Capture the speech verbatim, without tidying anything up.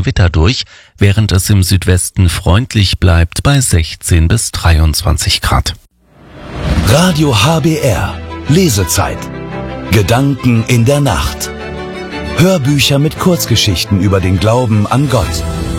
Gewitter durch, während es im Südwesten freundlich bleibt bei sechzehn bis dreiundzwanzig Grad. Radio H B R. Lesezeit. Gedanken in der Nacht. Hörbücher mit Kurzgeschichten über den Glauben an Gott.